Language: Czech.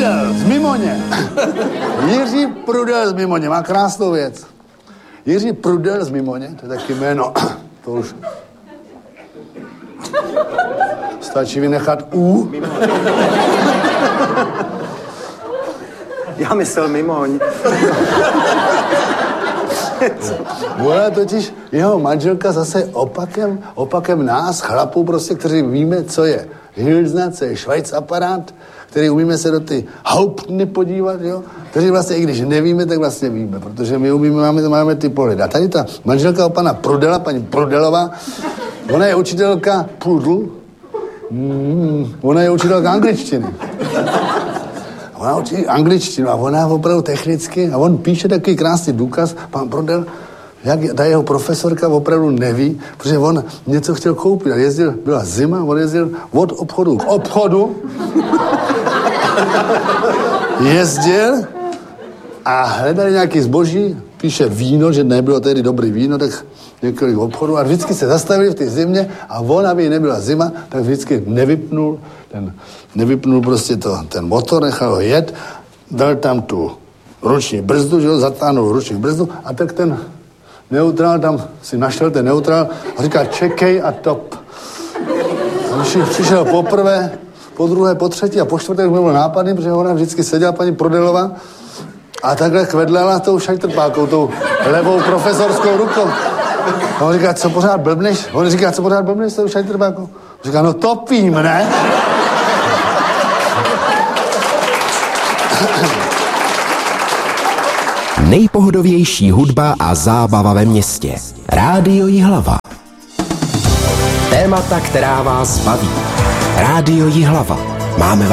Prudel z Mimoně. Jiří Prudel z Mimoně, má krásnou věc. Jiří Prudel z Mimoně, to je taky jméno, to už stačí vynechat U. Já myslel Mimoň. Ona totiž, jeho manželka zase opakem nás, chlapů prostě, kteří víme, co je Hilsna, co je Schweiz aparát, který umíme se do ty Hauptny podívat, jo? Kteří vlastně, i když nevíme, tak vlastně víme, protože my umíme, máme ty pohledy. A tady ta manželka pana Prudela, paní Prudelová, ona je učitelka Prudl, ona je učitelka angličtiny. Ona učí angličtinu a ona opravdu technicky, a on píše takový krásný důkaz, pan Prudel, jak ta jeho profesorka opravdu neví, protože on něco chtěl koupit a byla zima, on jezdil od obchodu k obchodu, jezdil a hledali nějaký zboží, píše víno, že nebylo tehdy dobrý víno, tak několik obchodů a vždycky se zastavili v té zimě a on, aby nebyla zima, tak vždycky nevypnul prostě ten motor, nechal ho jet, dal tam tu ruční brzdu, že jo, zatáhnul ruční brzdu a tak ten neutrál, tam si našel ten neutrál a říkal čekej a top. A přišel poprvé, po druhé, po třetí a po čtvrté už byl nápadný, protože ona vždycky seděla paní Prodelová a takhle kvedlela tou šajtrpákou, tou levou profesorskou rukou. A on říká, co pořád blbneš? On říká, co pořád blbneš s tou šajtrpákou? Říká, no topím, ne? Nejpohodovější hudba a zábava ve městě. Rádio Jihlava. Témata, která vás baví. Rádio Jihlava. Máme